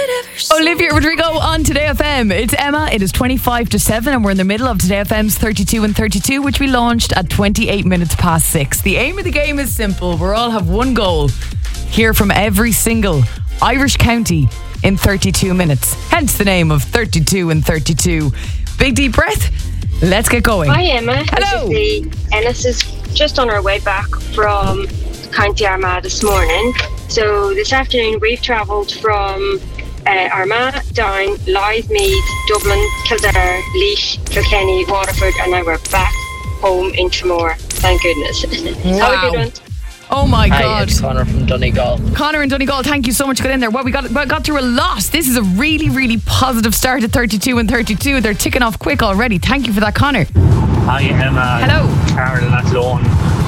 Olivia Rodrigo on Today FM. It's Emma. It is 25 to 7 and we're in the middle of Today FM's 32 and 32, which we launched at 28 minutes past 6. The aim of the game is simple. We all have one goal. Hear from every single Irish county in 32 minutes. Hence the name of 32 and 32. Big deep breath. Let's get going. Hi Emma. Hello. This is Ennis is just on our way back from County Armagh this morning. So this afternoon we've travelled from Armagh down Louth, Meath, Dublin, Kildare, Laois, Kilkenny, Waterford, and now we're back home in Tramore. Thank goodness. Have a good one. Oh my Hi, God. it's Connor from Donegal. Connor in Donegal, thank you so much for getting in there. Well, we got through a lot. This is a really, really positive start at 32 and 32. They're ticking off quick already. Thank you for that, Connor. Hi Emma. Hello. Carol Athlone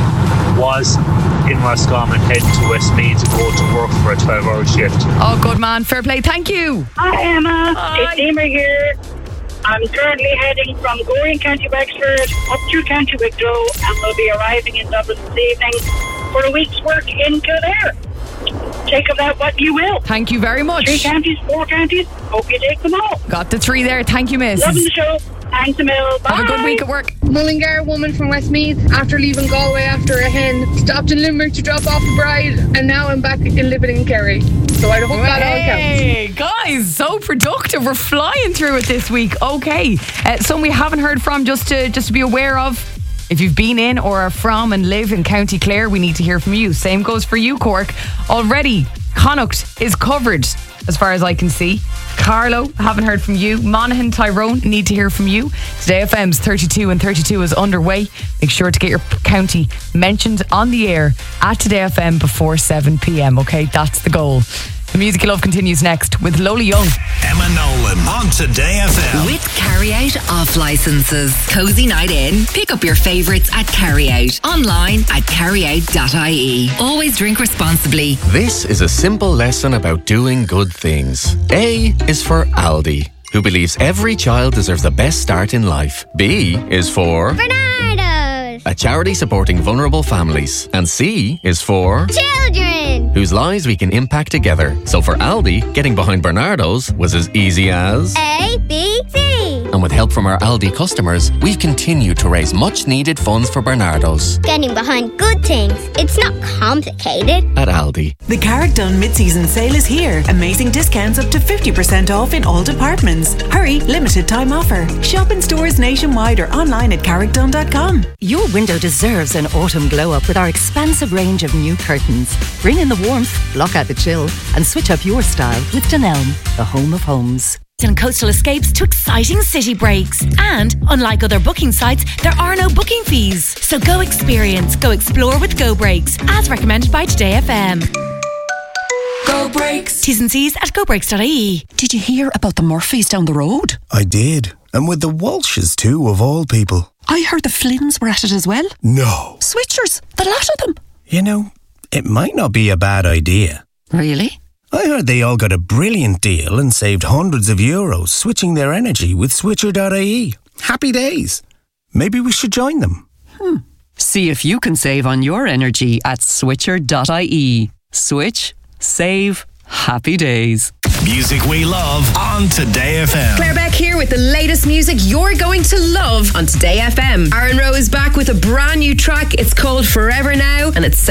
was in Roscommon heading to Westmeath to go to work for a 12-hour shift. Oh, good man. Fair play. Thank you. Hi Emma, Hi. it's Emer here. I'm currently heading from Goring, County Wexford, up through County Wicklow, and we'll be arriving in Dublin this evening for a week's work in Kildare. Take of that what you will. Thank you very much. 3 counties, 4 counties, hope you take them all. Got the 3 there. Thank you, miss. Loving the show. Thanks a mil. Bye. Have a good week at work. Mullingar woman from Westmeath, after leaving Galway after a hen, stopped in Limerick to drop off a bride, and now I'm back living in Kerry. So I hope that all counts. Hey, guys, so productive. We're flying through it this week. Okay, some we haven't heard from, just to be aware of. If you've been in or are from and live in County Clare, we need to hear from you. Same goes for you, Cork. Already, Connacht is covered as far as I can see. Carlo, haven't heard from you. Monaghan, Tyrone, need to hear from you. Today FM's 32 and 32 is underway. Make sure to get your county mentioned on the air at Today FM before 7 p.m. Okay, that's the goal. The music you love continues next with Lola Young. Emma Nolan on Today FM. With Carryout off licenses. Cozy night in. Pick up your favourites at Carryout. Online at carryout.ie. Always drink responsibly. This is a simple lesson about doing good things. A is for Aldi, who believes every child deserves the best start in life. B is for Bernardo's, a charity supporting vulnerable families. And C is for children, whose lives we can impact together. So for Aldi, getting behind Bernardo's was as easy as A, B, C. And with help from our Aldi customers, we've continued to raise much needed funds for Bernardo's. Getting behind good things. It's not complicated. At Aldi. The Carrickdone mid-season sale is here. Amazing discounts up to 50% off in all departments. Hurry, limited time offer. Shop in stores nationwide or online at carrickdone.com. Your window deserves an autumn glow up with our expansive range of new curtains. Bring in the warmth, block out the chill, and switch up your style with Dunelm, the home of homes. And coastal escapes to exciting city breaks. And unlike other booking sites, there are no booking fees. So go experience, go explore with Go Breaks, as recommended by Today FM. Go Breaks. T's and C's at gobreaks.ie. Did you hear about the Murphys down the road? I did. And with the Walshes too, of all people. I heard the Flynns were at it as well. No. Switchers, the lot of them. You know, it might not be a bad idea. Really? I heard they all got a brilliant deal and saved hundreds of euros switching their energy with Switcher.ie. Happy days. Maybe we should join them. See if you can save on your energy at Switcher.ie. Switch, save, happy days. Music we love on Today FM. Claire Beck here with the latest music you're going to love on Today FM. Aaron Rowe is back with a brand new track. It's called Forever Now, and it's